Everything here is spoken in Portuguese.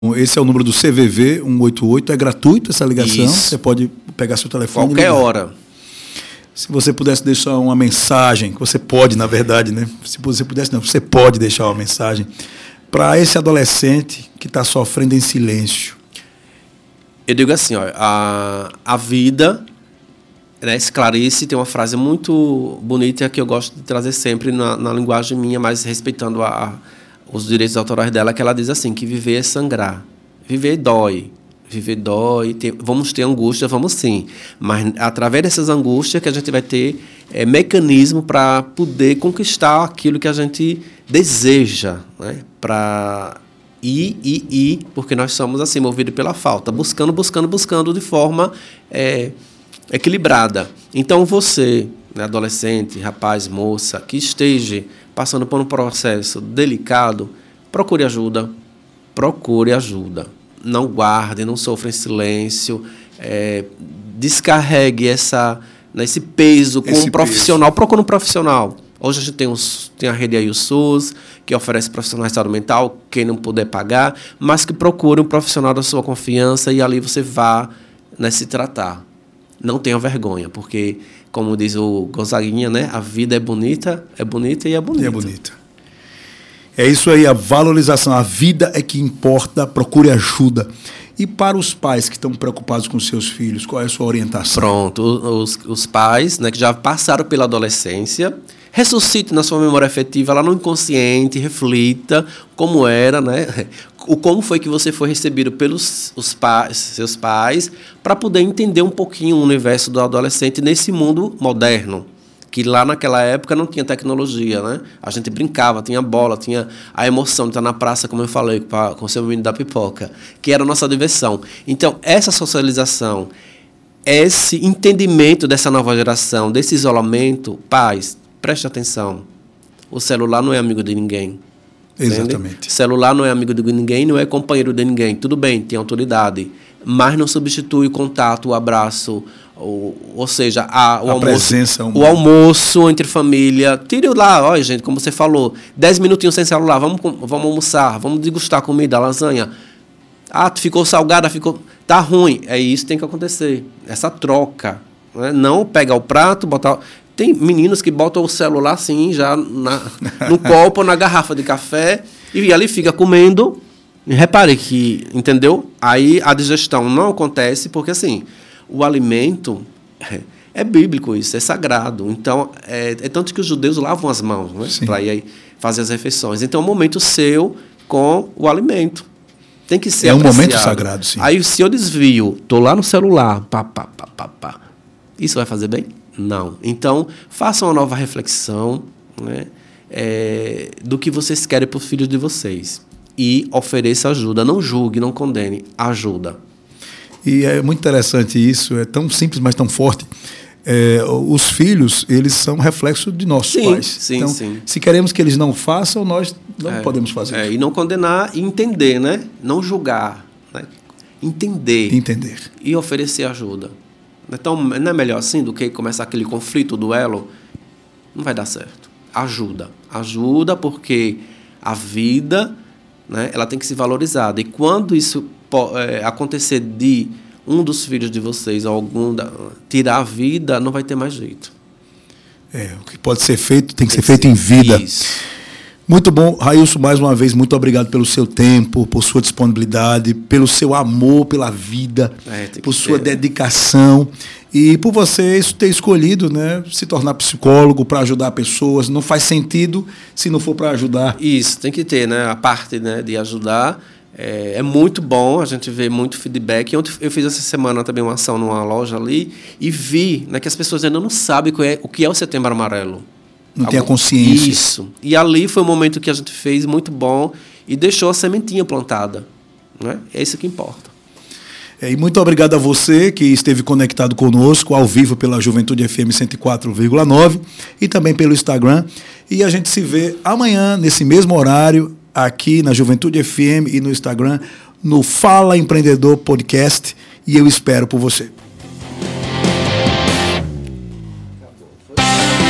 Esse é o número do CVV 188, é gratuito essa ligação. Isso. Você pode pegar seu telefone. Qualquer hora. Se você pudesse deixar uma mensagem, que você pode, na verdade, né? Se você pudesse, não, você pode deixar uma mensagem para esse adolescente que está sofrendo em silêncio. Eu digo assim, ó, a vida, né, Clarice tem uma frase muito bonita que eu gosto de trazer sempre na linguagem minha, mas respeitando os direitos autorais dela, que ela diz assim, que viver é sangrar. Viver dói. Viver dói, vamos ter angústia, vamos sim. Mas através dessas angústias que a gente vai ter mecanismo para poder conquistar aquilo que a gente deseja, né? Para ir, porque nós somos assim, movidos pela falta, buscando de forma equilibrada. Então você, né, adolescente, rapaz, moça, que esteja passando por um processo delicado, procure ajuda. Não guarde, não sofra em silêncio, descarregue esse peso com um profissional. Procure um profissional. Hoje a gente tem a rede aí, o SUS, que oferece profissional de saúde mental, quem não puder pagar, mas que procure um profissional da sua confiança e ali você vá, né, se tratar. Não tenha vergonha, porque, como diz o Gonzaguinha, né, a vida é bonita e é bonita. E é bonita. É isso aí, a valorização. A vida é que importa, procure ajuda. E para os pais que estão preocupados com seus filhos, qual é a sua orientação? Pronto, os pais, né, que já passaram pela adolescência, ressuscite na sua memória afetiva, lá no inconsciente, reflita como era, né, como foi que você foi recebido pelos seus pais, para poder entender um pouquinho o universo do adolescente nesse mundo moderno. Que lá naquela época não tinha tecnologia, né? A gente brincava, tinha bola, tinha a emoção de estar na praça, como eu falei, com o seu menino da pipoca, que era a nossa diversão. Então, essa socialização, esse entendimento dessa nova geração, desse isolamento, pais, preste atenção. O celular não é amigo de ninguém. Exatamente. Entende? Celular não é amigo de ninguém, não é companheiro de ninguém. Tudo bem, tem autoridade, mas não substitui o contato, o abraço, ou seja, o almoço entre família. Tire lá, olha, gente, como você falou, 10 minutinhos sem celular, vamos almoçar, vamos degustar a comida, a lasanha. Ficou salgada, tá ruim. É isso que tem que acontecer, essa troca. Né? Não pegar o prato, botar... Tem meninos que botam o celular assim, já no copo, na garrafa de café, e ali fica comendo. E repare que, entendeu? Aí a digestão não acontece, porque assim, o alimento é bíblico isso, é sagrado. Então, é tanto que os judeus lavam as mãos, né, para ir fazer as refeições. Então, é um momento seu com o alimento. Tem que ser apreciado. Um momento sagrado, sim. Aí, se eu desvio, estou lá no celular, isso vai fazer bem? Não. Então, façam uma nova reflexão, né, do que vocês querem para os filhos de vocês. E ofereça ajuda. Não julgue, não condene. Ajuda. E é muito interessante isso. É tão simples, mas tão forte. Os filhos, eles são reflexo de nossos pais. Sim, então, se queremos que eles não façam, nós não podemos fazer isso. E não condenar e entender, né? Não julgar. Né? Entender. E oferecer ajuda. Então, não é melhor assim do que começar aquele conflito, duelo? Não vai dar certo. Ajuda porque a vida, né, ela tem que ser valorizada. E quando isso acontecer de um dos filhos de vocês, tirar a vida, não vai ter mais jeito. O que pode ser feito tem que ser feito em vida. Isso. Muito bom, Railson, mais uma vez, muito obrigado pelo seu tempo, por sua disponibilidade, pelo seu amor pela vida, por sua dedicação e por você ter escolhido, né, se tornar psicólogo para ajudar pessoas. Não faz sentido se não for para ajudar. Isso, tem que ter, né, a parte, né, de ajudar. É muito bom, a gente vê muito feedback. Ontem eu fiz essa semana também uma ação numa loja ali e vi, né, que as pessoas ainda não sabem o que é o Setembro Amarelo. Não tem a consciência. Isso. E ali foi um momento que a gente fez muito bom e deixou a sementinha plantada. Né? É isso que importa. E muito obrigado a você que esteve conectado conosco, ao vivo pela Juventude FM 104,9 e também pelo Instagram. E a gente se vê amanhã, nesse mesmo horário, aqui na Juventude FM e no Instagram, no Fala Empreendedor Podcast. E eu espero por você.